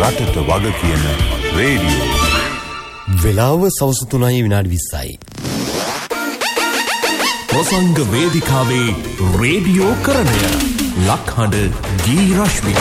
රටට වග කියන රේඩියෝ. වෙලාව සවස් 3:20යි. ප්‍රසංග වේදිකාවේ රේඩියෝ කරණය ලක්හඬ ගී රශ්මික.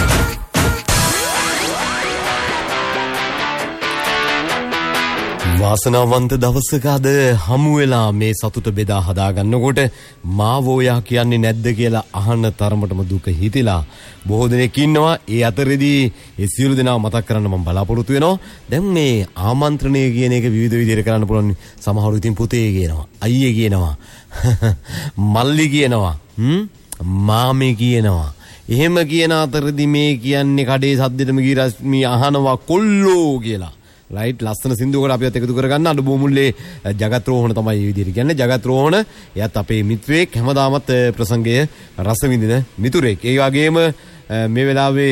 වාසනාවන්ත දවසක අද හමු වෙලා මේ සතුට බෙදා හදා ගන්නකොට මාවෝයා කියන්නේ නැද්ද කියලා අහන්න තරමටම දුක හිතිලා බොහෝ දෙනෙක් ඉන්නවා. ඒ අතරේදී ඒ සියලු දෙනා මතක් කරන්න මම බලාපොරොත්තු වෙනවා. දැන් මේ ආමන්ත්‍රණය කියන එක විවිධ විදිහට කරන්න පුළුවන්. සමහරු ඉතින් පුතේ කියනවා, අයියේ කියනවා, මල්ලි කියනවා, මාමේ කියනවා. එහෙම කියන අතරේදී මේ කියන්නේ කඩේ සද්දෙටම ගී රශ්මි අහනවා කොල්ලෝ කියලා. රයිට්, ලස්සන සින්දුවකට අපිවත් එකතු කරගන්න. අඬ බොමුල්ලේ ජගත් රෝහණ තමයි මේ විදිහට කියන්නේ. ජගත් රෝහණ එයත් අපේ මිත්‍රයෙක්, හැමදාමත් ප්‍රසංගය රස විඳින මිතුරෙක්. ඒ වගේම මේ වෙලාවේ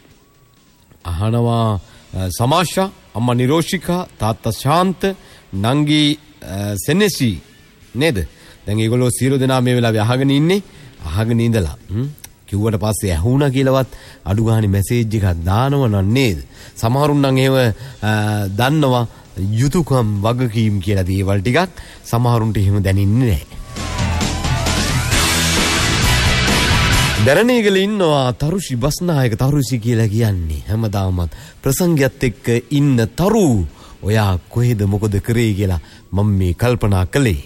අහනවා සමාෂා, අම්මා නිරෝෂිකා, තාත්තා ශාන්ත, නංගි සෙනෙසි නේද? දැන් ඒගොල්ලෝ සියලු දෙනා මේ වෙලාවේ අහගෙන ඉන්නේ. අහගෙන ඉඳලා කිව්වට පස්සේ ඇහුණා කියලාවත් අඩු ගානේ මැසේජ් එකක් දානව නේද? සමහරුන් නම් එහෙම දන්නවා යුතුයකම් වගකීම් කියලා දේවල් ටිකක්. සමහරුන්ට එහෙම දැනෙන්නේ නැහැ. දරණීගල ඉන්නවා තරුෂි බස්නායක. තරුෂි කියලා කියන්නේ හැමදාමත් ප්‍රසංගයත් එක්ක ඉන්න තරු. ඔයා කොහෙද මොකද කරේ කියලා මම මේ කල්පනා කළේ.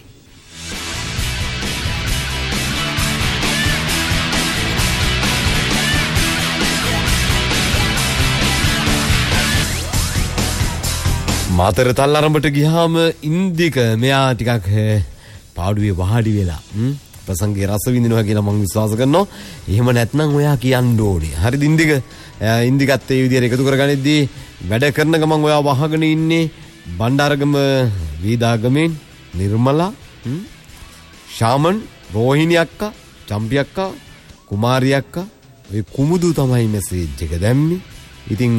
මාතර තල්ලාරඹට ගියාම ඉන්දික මෙයා ටිකක් පාඩුවේ වාඩි වෙලා ප්‍රසංගේ රස විඳිනවා කියලා මම විශ්වාස කරනවා. එහෙම නැත්නම් ඔයා කියන්න ඕනේ. හරිද ඉන්දික? ඉන්දිකත් ඒ විදිහට එකතු කරගනිද්දී වැඩ කරන ගමන් ඔයා වහගෙන ඉන්නේ බණ්ඩාරගම වීදාගමෙන් නිර්මලා, ශාමන්, රෝහිණි අක්කා, චම්පි අක්කා, කුමාරි අක්කා. ඔය කුමුදු තමයි මැසේජ් එක දැම්මේ. ඉතින්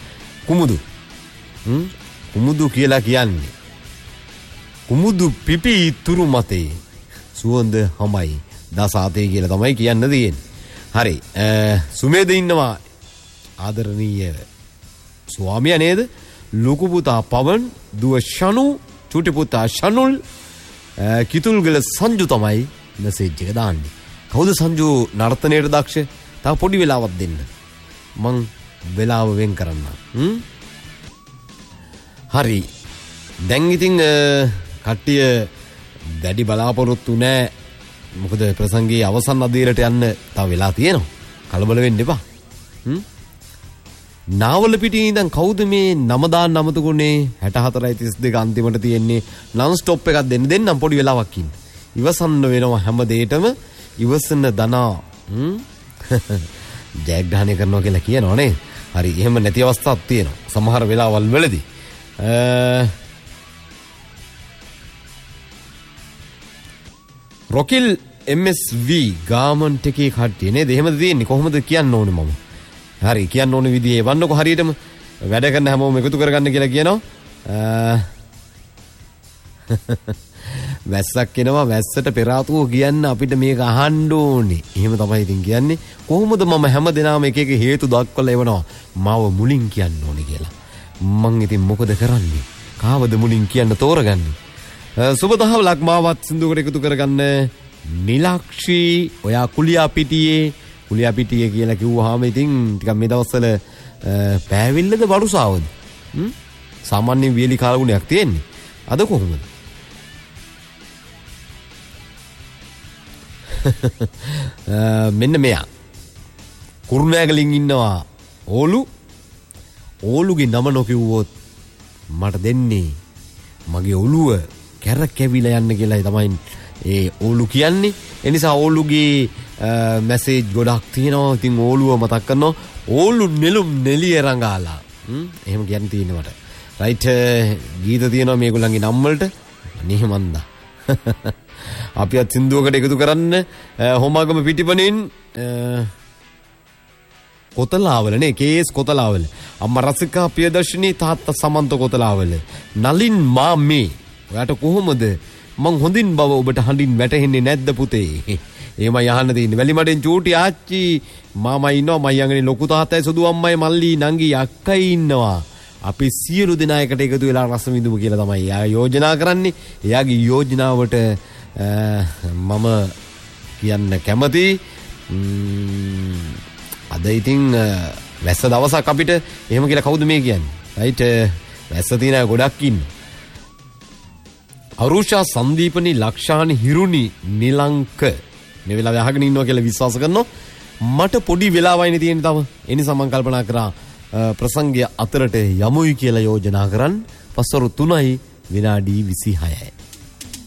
කුමුදු කියලා කියන්නේ කුමුදු පිපි තුරු මතේ සුවඳ හමයි දසාතේ කියලා තමයි කියන්න තියෙන්නේ. හරි, සුමේද ඉන්නවා ආදරණීය ස්වාමියා නේද? ලොකු පුතා පවන්, දුව ෂනු, චුටි පුතා ෂනුල්, කිතුල්ගල සංජු තමයි මැසේජ් එක දාන්නේ. කවුද සංජු නර්තනයට දක්ෂ? තව පොඩි වෙලාවක් දෙන්න. මං වෙලාව වෙන් කරන්නම්. හරි, දැන් ඉතින් කට්ටිය දැඩි බලාපොරොත්තු නෑ. මොකද ප්‍රසංගයේ අවසන් අදියරට යන්න තව වෙලා තියෙනවා. කලබල වෙන්න එපා. නාවල පිටින් ඉඳන් කවුද මේ නම දාන්න අමතකුනේ? 64:32 අන්තිමට තියෙන්නේ. නන් ස්ටොප් එකක් දෙන්නම් පොඩි වෙලාවක් ඉන්න. ඉවසන්න වෙනවා හැම දෙයකම. ඉවසන දනා ජයග්‍රහණය කරනවා කියලා කියනවා නේ. හරි, එහෙම නැති අවස්ථාවක් තියෙනවා සමහර වෙලාවල් වලදී. රොකිල් MSV ගාමන්ට් එකේ කට්ටිය නේද? එහෙමද තියෙන්නේ? කොහොමද කියන්න ඕනේ මම? හරි, කියන්න ඕනේ විදිහේ වන්නකො හරියටම. වැඩ කරන හැමෝම එකතු කරගන්න කියලා කියනවා. වැස්සක් එනවා, වැස්සට පෙර ආතුව කියන්න අපිට මේක අහන්න ඕනේ. එහෙම තමයි ඉතින් කියන්නේ. කොහොමද මම හැම දිනම එක එක හේතු දක්වලා එවනවා මාව මුලින් කියන්න ඕනේ කියලා. මං ඉතින් මොකද කරන්නේ? කාවද මුලින් කියන්න තෝරගන්නේ? සුබදහවලක් මාවත් සින්දුවකට එකතු කරගන්න. නිලක්ෂී, ඔයා කුලියා පිටියේ කියලා කිව්වහම ඉතින් ටිකක් මේ දවස්වල පෑවිල්ලද වරුසාවද? සාමාන්‍ය වියලි කාලගුණයක් තියෙන්නේ. අද කොහොමද? මෙන්න මෙයා කුරුණෑගලින් ඉන්නවා ඕලුගේ නම නොකිව්වොත් මට දෙන්නේ මගේ ඔළුව කැරකැවිලා යන්න කියලා තමයි ඒ ඕලු කියන්නේ. ඒ නිසා ඕලුගේ මැසේජ් ගොඩක් තියෙනවා. ඉතින් ඕලුව මතක් කරනවා. ඕලු නෙළුම් නෙලිය රංගාලා. එහෙම කියන්න තියෙනවට. රයිට්, ගීත තියෙනවා මේගොල්ලන්ගේ නම් වලට. නිහමන්දා. අපිත් සින්දුවකට එකතු කරන්න. හොමාගම පිටිපණින් කොතලාවල නේ, කේස් කොතලාවල. අම්මා රසිකා පියදර්ශිනී, තාත්තා සමන්ත කොතලාවල. නලින් මාමේ, ඔයාට කොහොමද? මං හොඳින් බව ඔබට හඬින් වැටහෙන්නේ නැද්ද පුතේ? එහෙමයි අහන්න තියෙන්නේ. වැලිමඩෙන් චූටි ආච්චි මාමා ඉන්නවා. මයියන්ගේ ලොකු තාත්තයි සුදු අම්මයි මල්ලි නංගි අක්කයි ඉන්නවා. අපි සියලු දෙනා එකට එකතු වෙලා රස විඳමු කියලා තමයි එයා යෝජනා කරන්නේ. එයාගේ යෝජනාවට මම කියන්න කැමතියි. අද ඉතින් වැස්ස දවසක් අපිට එහෙම කියලා කවුද මේ කියන්නේ? රයිට් වැස්ස තියෙන අය ගොඩක් ඉන්නේ. අරුෂා සංදීපනි ලක්ෂානි හිරුනි නිලංක මේ වෙලාවේ අහගෙන ඉන්නවා කියලා විශ්වාස කරනවා. මට පොඩි වෙලාවයිනේ තියෙන්නේ තව. ඒ නිසා මම කල්පනා කරා ප්‍රසංගය අතරට යමුයි කියලා යෝජනා කරන්. පස්වරු 3යි විනාඩි 26යි.